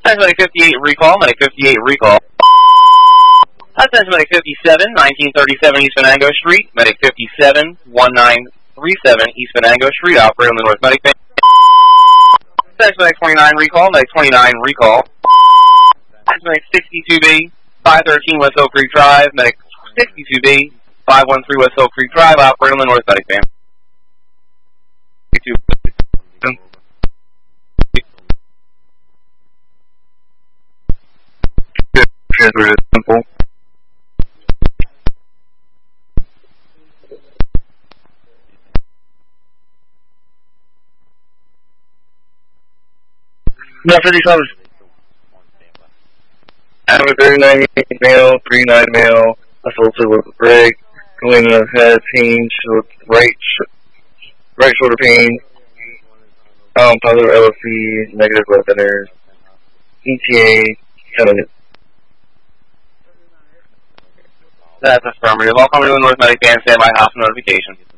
That's Medic 58 recall, Medic 58 recall. That's Medic 57, 1937 East Venango Street, Medic 57, 1937 East Venango Street, operator on the North Medic Van. That's Medic 29 recall, Medic 29 recall. That's Medic 62B, 513 West Oak Creek Drive, Medic 62B, 513 West Oak Creek Drive, operator on the North Medic Van. Transfer is simple. No, 57. I have a 39 male, 39 male, assaulted with a break, going in the head, pain, right shoulder pain, positive LFC, negative blood thinners, ETA, 7 minutes. That's affirmative. Welcome to the North Medic Van, standby hospital notification.